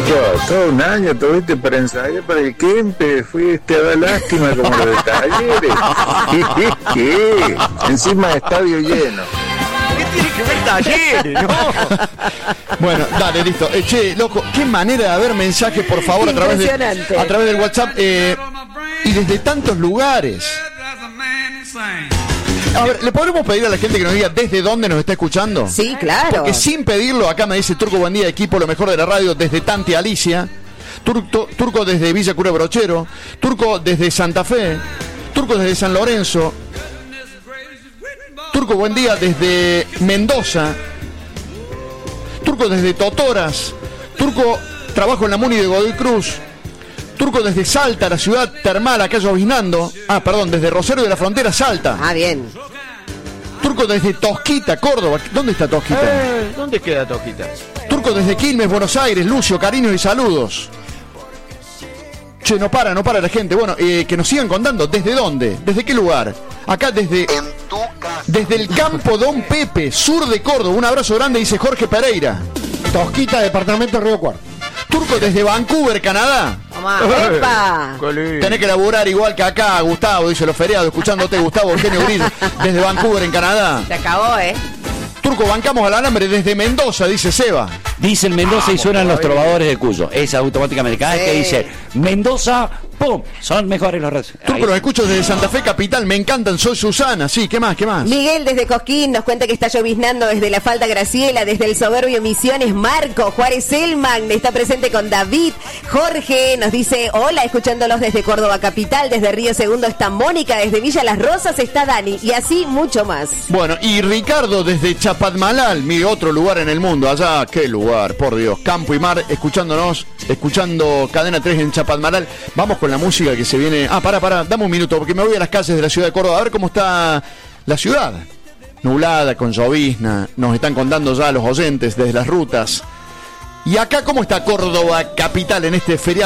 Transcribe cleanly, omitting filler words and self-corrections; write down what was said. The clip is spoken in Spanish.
todo un año tuviste para ensayar para el Kempe, fuiste a dar lástima como los de Talleres. ¿Qué? Encima de estadio lleno. ¿Qué tiene que ver Talleres, no? Bueno, dale, listo. Che, loco, qué manera de ver mensajes, por favor, a través del WhatsApp y desde tantos lugares. A ver, ¿le podemos pedir a la gente que nos diga desde dónde nos está escuchando? Sí, claro. Porque sin pedirlo, acá me dice Turco, buen día, equipo, lo mejor de la radio, desde Tante Alicia. Turco desde Villa Cura Brochero. Turco desde Santa Fe. Turco desde San Lorenzo. Turco, buen día, desde Mendoza. Turco desde Totoras. Turco, trabajo en la Muni de Godoy Cruz. Turco desde Salta, la ciudad termal, acá lloviznando. Desde Rosario de la Frontera, Salta. Bien. Turco desde Tosquita, Córdoba. ¿Dónde está Tosquita? ¿Dónde queda Tosquita? Turco desde Quilmes, Buenos Aires. Lucio, cariños y saludos. Che, no para la gente. Bueno, que nos sigan contando. ¿Desde dónde? ¿Desde qué lugar? Acá desde el campo Don Pepe, sur de Córdoba. Un abrazo grande, dice Jorge Pereira. Tosquita, departamento Río Cuarto. Turco desde Vancouver, Canadá. ¡Epa! Tenés que laburar igual que acá, Gustavo, dice los feriados, escuchándote, Gustavo Eugenio Grillo, desde Vancouver, en Canadá. Se acabó, Turco, bancamos al alambre desde Mendoza, dice Seba. Dice el Mendoza y suenan los trovadores de Cuyo. Es automáticamente. Cada vez que dice Mendoza, ¡pum! Son mejores los redes. Turco, los escucho desde Santa Fe Capital, me encantan, soy Susana. Sí, ¿qué más? Miguel desde Cosquín nos cuenta que está lloviznando desde la Falda Graciela, desde el Soberbio Misiones. Marco Juárez Elman está presente con David. Jorge nos dice, hola, escuchándolos desde Córdoba Capital, desde Río Segundo está Mónica, desde Villa Las Rosas está Dani, y así mucho más. Bueno, y Ricardo desde Chapadmalal, mi otro lugar en el mundo, allá, qué lugar, por Dios, campo y mar, escuchando Cadena 3 en Chapadmalal. Vamos con la música que se viene. Para, dame un minuto, porque me voy a las calles de la ciudad de Córdoba a ver cómo está la ciudad. Nublada, con llovizna, nos están contando ya los oyentes desde las rutas. Y acá, ¿cómo está Córdoba Capital en este feriado?